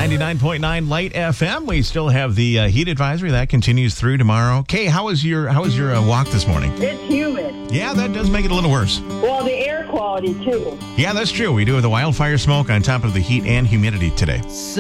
99.9 Light FM. We still have the heat advisory that continues through tomorrow. Kay, how was your walk this morning? It's humid. Yeah, that does make it a little worse. Well, the air quality, too. Yeah, that's true. We do have the wildfire smoke on top of the heat and humidity today.